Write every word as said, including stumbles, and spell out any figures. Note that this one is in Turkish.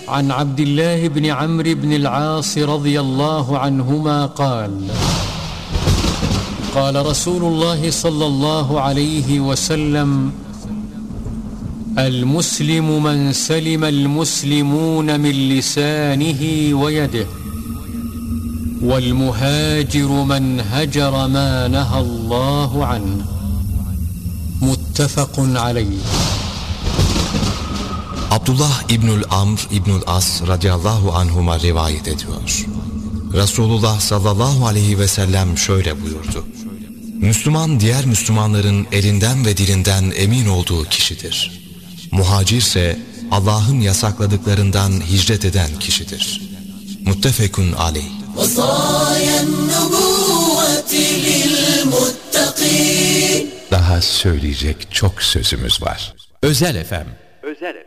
عن عبد الله بن عمرو بن العاص رضي الله عنهما قال قال رسول الله صلى الله عليه وسلم المسلم من سلم المسلمون من لسانه ويده والمهاجر من هجر ما نهى الله عنه متفق عليه. Abdullah İbnül Amr İbnül As radıyallahu anhuma rivayet ediyor. Resulullah sallallahu aleyhi ve sellem şöyle buyurdu: Müslüman diğer Müslümanların elinden ve dilinden emin olduğu kişidir. Muhacirse Allah'ın yasakladıklarından hicret eden kişidir. Muttefekun aleyh. Daha söyleyecek çok sözümüz var. Özel Efem. Özel